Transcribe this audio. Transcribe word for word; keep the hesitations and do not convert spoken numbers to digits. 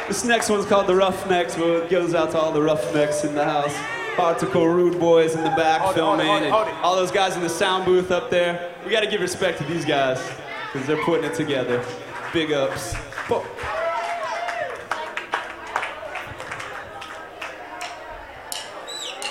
This next one's called The Roughnecks. Well, it goes out to all the roughnecks in the house. Hardcore rude boys in the back hold filming, it, hold it, hold it, and all those guys in the sound booth up there. We gotta give respect to these guys, because they're putting it together. Big ups. Whoa.